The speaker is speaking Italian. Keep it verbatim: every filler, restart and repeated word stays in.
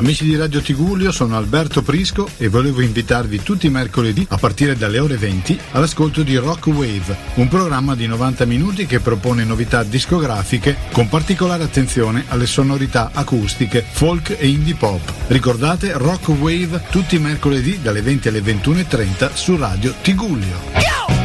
Amici di Radio Tigullio, sono Alberto Prisco e volevo invitarvi tutti i mercoledì a partire dalle ore venti all'ascolto di Rock Wave, un programma di novanta minuti che propone novità discografiche con particolare attenzione alle sonorità acustiche, folk e indie pop. Ricordate Rock Wave tutti i mercoledì dalle venti alle ventuno e trenta su Radio Tigullio.